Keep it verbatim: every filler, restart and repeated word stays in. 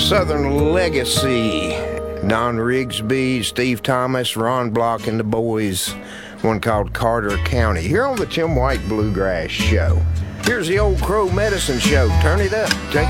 Southern Legacy. Don Rigsby, Steve Thomas, Ron Block, and the boys. One called Carter County. Here on the Tim White Bluegrass Show. Here's the Old Crow Medicine Show. Turn it up. Take